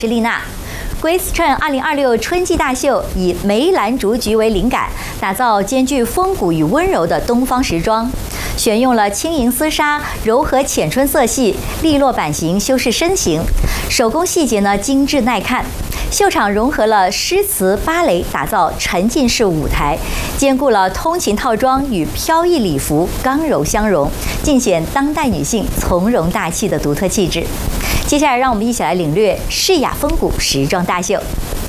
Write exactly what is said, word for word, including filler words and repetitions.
是丽娜。Grace Chen 二零二六春季大秀以梅兰竹菊为灵感，打造兼具风骨与温柔的东方时装，选用了轻盈丝纱、柔和浅春色系、利落版型修饰身形，手工细节呢精致耐看。秀场融合了诗词芭蕾，打造沉浸式舞台，兼顾了通勤套装与飘逸礼服，刚柔相融，尽显当代女性从容大气的独特气质。接下来，让我们一起来领略诗雅风骨时装大秀。